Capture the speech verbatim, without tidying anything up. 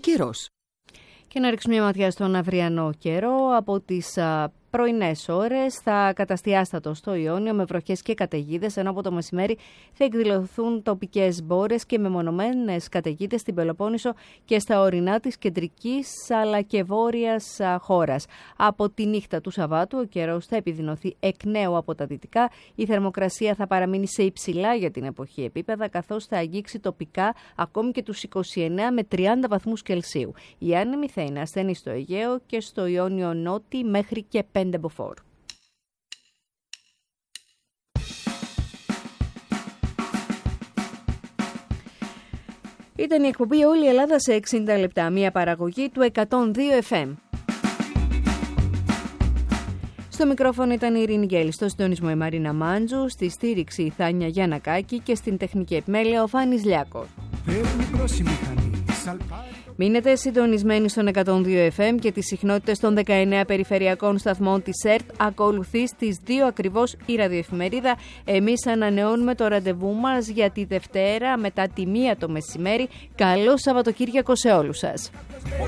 καιρός. Και να ρίξουμε μια ματιά στον αυριανό καιρό. Από τις α, πρωινές ώρες θα καταστεί άστατο στο Ιόνιο με βροχές και καταιγίδες, ενώ από το μεσημέρι θα εκδηλωθούν τοπικές μπόρες και μεμονωμένες καταιγίδες στην Πελοπόννησο και στα ορεινά της κεντρικής αλλά και βόρειας α, χώρας. Από τη νύχτα του Σαββάτου ο καιρός θα επιδεινωθεί εκ νέου από τα δυτικά. Η θερμοκρασία θα παραμείνει σε υψηλά για την εποχή επίπεδα, καθώς θα αγγίξει τοπικά ακόμη και τους είκοσι εννέα με τριάντα βαθμούς Κελσίου. Η άνεμη θα είναι ασθενή στο Αιγαίο και στο Ιόνιο Νότι μέχρι και πέντε μποφόρ. Ήταν η εκπομπή «Όλη η Ελλάδα σε εξήντα λεπτά», μια παραγωγή του εκατόν δύο εφ εμ. Στο μικρόφωνο ήταν η Ειρήνη Γκέλη, στο συντονισμό η Μαρίνα Μάντζου, στη στήριξη η Θάνια Γιαννακάκη και στην τεχνική επιμέλεια ο Φάνης Λιάκος. Μείνετε συντονισμένοι στον εκατόν δύο εφ εμ και τις συχνότητες των δεκαεννέα περιφερειακών σταθμών της ΕΡΤ. Ακολουθεί στις δύο ακριβώς η ραδιοεφημερίδα. Εμείς ανανεώνουμε το ραντεβού μας για τη Δευτέρα μετά τη μία το μεσημέρι. Καλό Σαββατοκύριακο σε όλους σας.